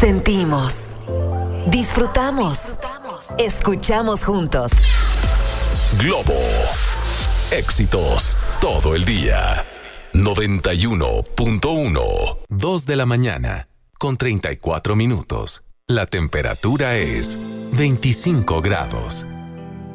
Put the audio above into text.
Sentimos, disfrutamos, escuchamos juntos. Globo. Éxitos todo el día. 91.1. 2 de la mañana, con 34 minutos. La temperatura es 25 grados.